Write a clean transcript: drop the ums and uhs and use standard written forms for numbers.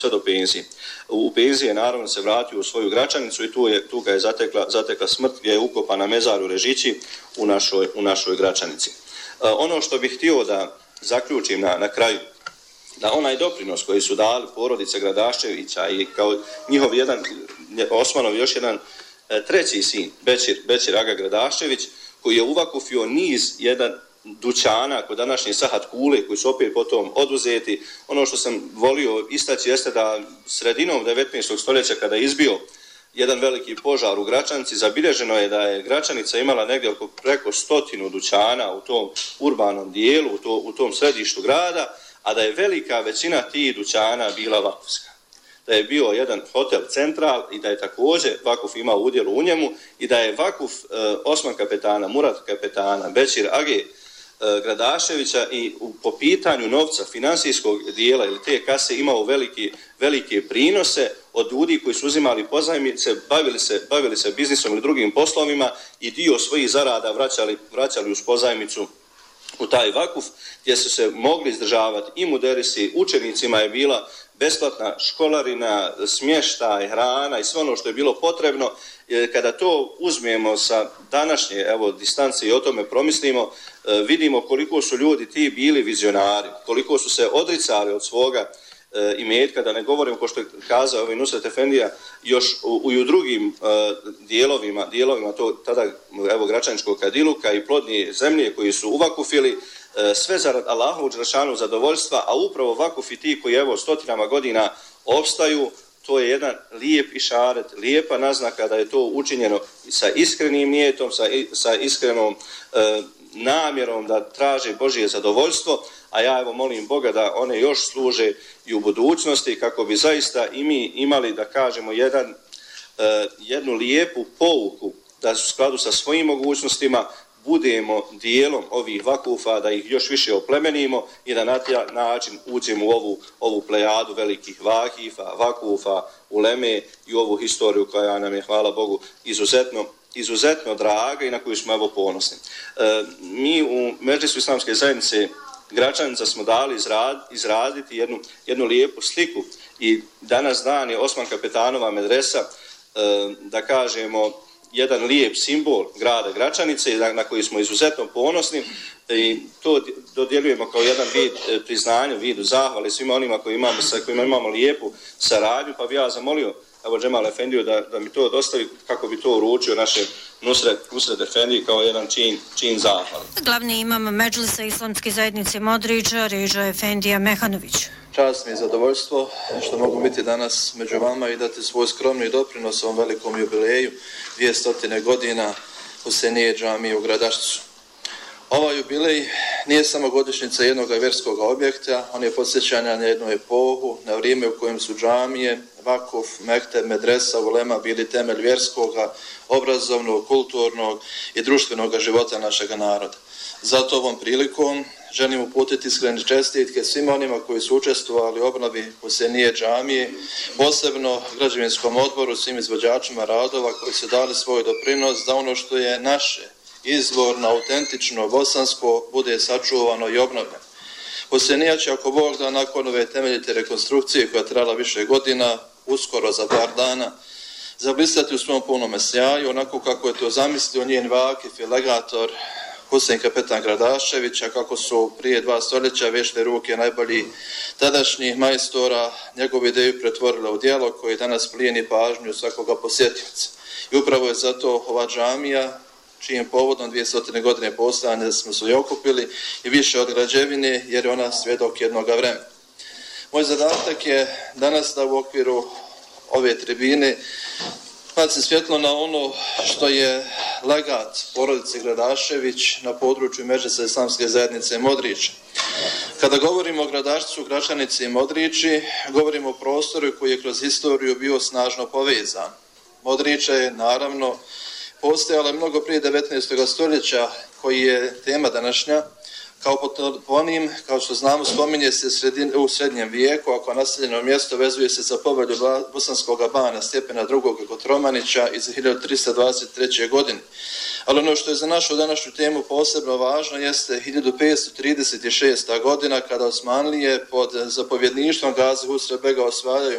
sve do penzije. U penzije naravno se vratio u svoju Gračanicu i tu ga je zatekla smrt gdje je ukopan na mezaru Režići u našoj Gračanici. Ono što bih htio da zaključim na kraju, da onaj doprinos koji su dali porodice Gradaščevića i kao njihov Osmanov još jedan treći sin, Bećir Aga Gradaščević, koji je uvakufio niz jedan dućana kod današnje Sahat Kule, koji su opet potom oduzeti. Ono što sam volio istaći jeste da sredinom 19. stoljeća, kada je izbio jedan veliki požar u Gračanici, zabilježeno je da je Gračanica imala negdje preko 100 dućana u tom urbanom dijelu, u tom središtu grada, a da je velika većina tih dućana bila vakufska. Da je bio jedan hotel Central i da je također vakuf imao udjel u njemu i da je vakuf Osman kapetana, Murat kapetana, Bećir Age Gradaščevića i po pitanju novca, finansijskog dijela ili te kase imao velike prinose od ljudi koji su uzimali pozajmice, bavili se biznisom ili drugim poslovima i dio svojih zarada vraćali uz pozajmicu u taj vakuf, gdje su se mogli izdržavati i muderisi, učenicima je bila besplatna školarina, smještaj, hrana i sve ono što je bilo potrebno. Kada to uzmemo sa današnje distance i o tome promislimo, vidimo koliko su ljudi ti bili vizionari, koliko su se odricali od svoga imetka, da ne govorim, ko što je kazao Nusret Efendija, još u drugim dijelovima tada Gračaničkog kadiluka i plodnije zemlje koji su uvakufili, sve zarad Allahovu dželešanu zadovoljstva, a upravo vakufi ti koji stotinama godina opstaju, to je jedan lijep išaret, lijepa naznaka da je to učinjeno sa iskrenim nijetom, sa iskrenom namjerom da traže Božje zadovoljstvo, a ja molim Boga da one još služe i u budućnosti kako bi zaista i mi imali, da kažemo, jednu lijepu pouku da u skladu sa svojim mogućnostima budemo dijelom ovih vakufa, da ih još više oplemenimo i da na taj način uđemo u ovu plejadu velikih vakifa, vakufa, uleme i ovu historiju koja nam je, hvala Bogu, izuzetno draga i na koju smo ponosni. Mi u Medžlisu Islamske zajednice Gračanica smo dali izraditi jednu lijepu sliku i danas dan je Osman Kapetanova medresa, da kažemo, jedan lijep simbol grada Gračanice na koji smo izuzetno ponosni i to dodjeljujemo kao jedan vid priznanja, vidu zahvale svima onima sa kojima imamo lijepu saradnju, pa bi ja zamolio Džemal Efendiju da mi to dostavi kako bi to uručio našem Nusret Efendiji kao jedan čin zahvale. Glavni imam Medžlisa Islamske zajednice Modrića, Reža Efendija Mehanović. Čast mi je zadovoljstvo što mogu biti danas među vama i dati svoj skromni doprinos ovom velikom jubileju 200 godina Husenije džamije u Gradašcu. Ovaj jubilej nije samo godišnjica jednog vjerskog objekta, on je podsjećanja na jednu epohu, na vrijeme u kojem su džamije, vakuf, mekteb, medresa, ulema bili temelj vjerskog, obrazovnog, kulturnog i društvenog života našeg naroda. Zato ovom prilikom želim uputiti iskrene čestitke svima onima koji su učestvovali u obnovi Husenije džamije, posebno građevinskom odboru, svim izvođačima radova koji su dali svoj doprinos da ono što je naše, izvorno, autentično, bosansko, bude sačuvano i obnovljeno. Husenija će, ako Bog da, nakon ove temeljite rekonstrukcije koja je trajala više godina, uskoro za par dana, zablistati u svom punome sjaju, onako kako je to zamislio njen vakif i legator Husein kapetan Gradaščević, a kako su prije 2 stoljeća vešle ruke najboljih tadašnjih majstora njegovu ideju pretvorile u djelo koji danas plijeni pažnju svakoga posjetioca. I upravo je zato ova džamija, čijim povodom 200 godine postojanja smo se okupili i više od građevine, jer je ona svjedok jednog vremena. Moj zadatak je danas da u okviru ove tribine bacim svjetlo na ono što je legat porodice Gradaščević na području Medžlisa Islamske zajednice Modrić. Kada govorimo o Gradašcu, Gračanici i Modrići, govorimo o prostoru koji je kroz historiju bio snažno povezan. Modrića je, naravno, postojala mnogo prije 19. stoljeća, koji je tema današnja. Kao toponim, kao što znamo, spominje se u srednjem vijeku, ako naseljeno mjesto vezuje se sa povelju bosanskog bana Stjepena II. Kotromanića iz 1323. godine. Ali ono što je za našu današnju temu posebno važno jeste 1536. godina kada Osmanlije pod zapovjedništvom Gazi Husrev Bega osvajaju